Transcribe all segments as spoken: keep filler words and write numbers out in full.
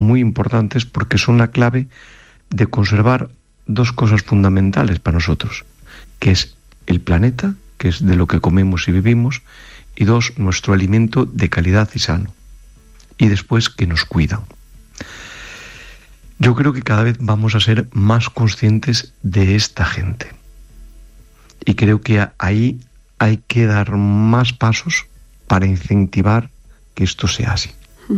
muy importantes porque son la clave de conservar dos cosas fundamentales para nosotros, que es el planeta, que es de lo que comemos y vivimos, y dos, nuestro alimento de calidad y sano, y después que nos cuidan. Yo creo que cada vez vamos a ser más conscientes de esta gente, y creo que ahí hay que dar más pasos para incentivar que esto sea así.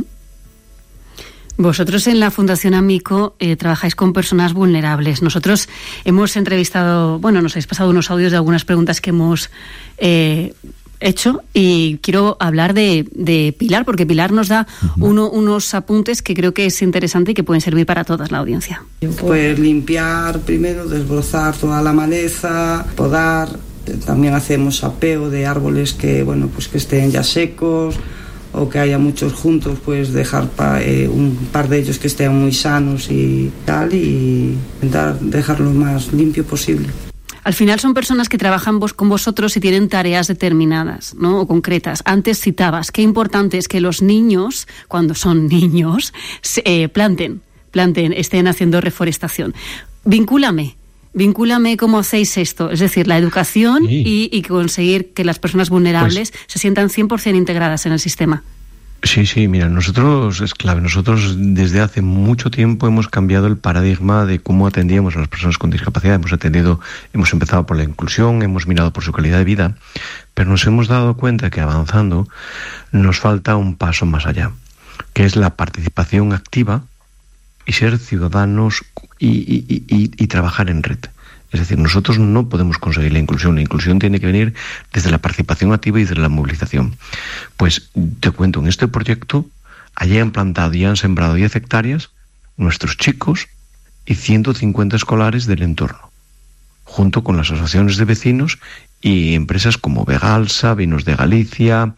Vosotros en la Fundación Amico eh, trabajáis con personas vulnerables. Nosotros hemos entrevistado, bueno, nos habéis pasado unos audios de algunas preguntas que hemos eh, hecho, y quiero hablar de, de Pilar, porque Pilar nos da uh-huh. uno, unos apuntes que creo que es interesante y que pueden servir para toda la audiencia. Pues limpiar primero, desbrozar toda la maleza, podar. También hacemos apeo de árboles que, bueno, pues que estén ya secos, o que haya muchos juntos, pues dejar pa, eh, un par de ellos que estén muy sanos y tal, y intentar dejarlo lo más limpio posible. Al final son personas que trabajan vos, con vosotros y tienen tareas determinadas, ¿no? O concretas. Antes citabas qué importante es que los niños, cuando son niños, se, eh, planten, planten, estén haciendo reforestación. Vincúlame. Vincúlame cómo hacéis esto, es decir, la educación sí. y, y conseguir que las personas vulnerables pues, se sientan cien por ciento integradas en el sistema. Sí, sí, mira, nosotros es clave. Nosotros desde hace mucho tiempo hemos cambiado el paradigma de cómo atendíamos a las personas con discapacidad. Hemos atendido, hemos empezado por la inclusión, hemos mirado por su calidad de vida, pero nos hemos dado cuenta que avanzando nos falta un paso más allá, que es la participación activa y ser ciudadanos y, y, y, y trabajar en red. Es decir, nosotros no podemos conseguir la inclusión. La inclusión tiene que venir desde la participación activa y desde la movilización. Pues te cuento, en este proyecto, allí han plantado y han sembrado diez hectáreas nuestros chicos y ciento cincuenta escolares del entorno, junto con las asociaciones de vecinos y empresas como Vegalsa, Vinos de Galicia,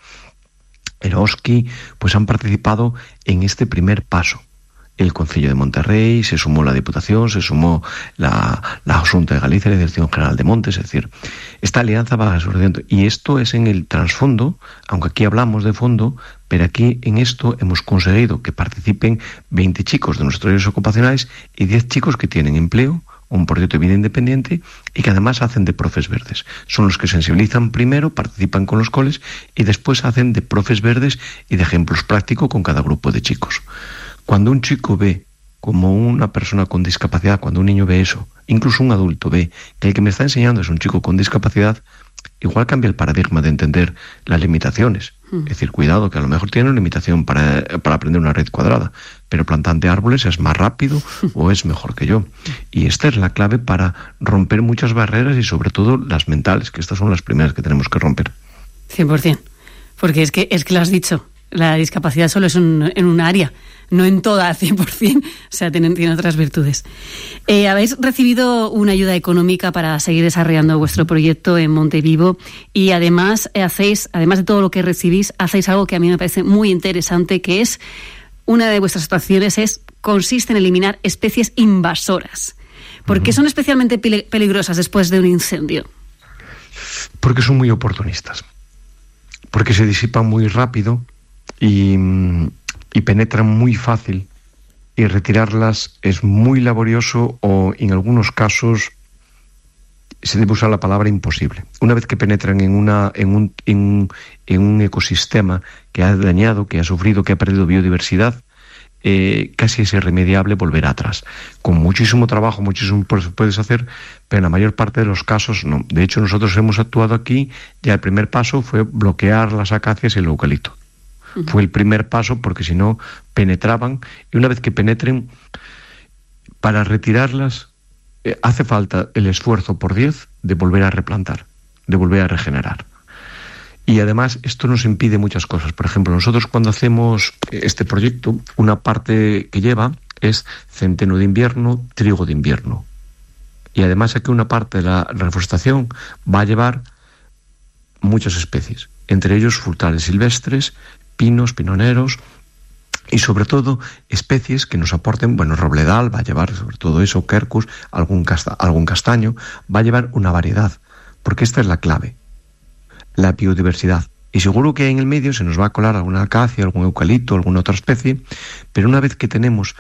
Eroski, pues han participado en este primer paso. El Concello de Monterrey, se sumó la Diputación, se sumó la, la Xunta de Galicia, la Dirección General de Montes, es decir, esta alianza va sucediendo. Y esto es en el trasfondo, aunque aquí hablamos de fondo, pero aquí en esto hemos conseguido que participen veinte chicos de nuestros talleres ocupacionales y diez chicos que tienen empleo, un proyecto de vida independiente y que además hacen de profes verdes. Son los que sensibilizan primero, participan con los coles y después hacen de profes verdes y de ejemplos prácticos con cada grupo de chicos. Cuando un chico ve, como una persona con discapacidad, cuando un niño ve eso, incluso un adulto ve que el que me está enseñando es un chico con discapacidad, igual cambia el paradigma de entender las limitaciones. Mm. Es decir, cuidado, que a lo mejor tiene una limitación para, para aprender una red cuadrada, pero plantando árboles es más rápido o es mejor que yo. Y esta es la clave para romper muchas barreras y sobre todo las mentales, que estas son las primeras que tenemos que romper. cien por ciento. Porque es que, es que lo has dicho. La discapacidad solo es un, en un área, no en toda, cien por ciento, o sea, tiene, tiene otras virtudes. Eh, habéis recibido una ayuda económica para seguir desarrollando vuestro proyecto en Montevivo y además eh, hacéis, además de todo lo que recibís, hacéis algo que a mí me parece muy interesante, que es, una de vuestras actuaciones es, consiste en eliminar especies invasoras. ¿Por qué son especialmente peligrosas después de un incendio? Porque son muy oportunistas, porque se disipan muy rápido, Y, y penetran muy fácil, y retirarlas es muy laborioso o en algunos casos se debe usar la palabra imposible. Una vez que penetran en, una, en, un, en, en un ecosistema que ha dañado, que ha sufrido, que ha perdido biodiversidad, eh, casi es irremediable volver atrás. Con muchísimo trabajo, muchísimo puedes hacer, pero en la mayor parte de los casos no. De hecho, nosotros hemos actuado aquí, ya el primer paso fue bloquear las acacias y el eucalipto. Fue el primer paso, porque si no penetraban, y una vez que penetren, para retirarlas eh, hace falta el esfuerzo por diez de volver a replantar, de volver a regenerar. Y además esto nos impide muchas cosas. Por ejemplo, nosotros cuando hacemos este proyecto, una parte que lleva es centeno de invierno, trigo de invierno. Y además aquí una parte de la reforestación va a llevar muchas especies, entre ellos frutales silvestres, pinos, pinoneros y sobre todo especies que nos aporten, bueno, robledal va a llevar sobre todo eso, quercus, algún, casta, algún castaño, va a llevar una variedad, porque esta es la clave, la biodiversidad. Y seguro que en el medio se nos va a colar alguna acacia, algún eucalipto, alguna otra especie, pero una vez que tenemos